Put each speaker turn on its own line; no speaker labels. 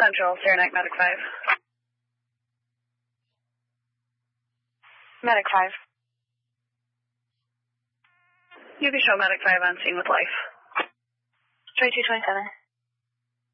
Central, Saranac, Medic 5. Medic 5. You can show Medic 5 on scene with life. 2227.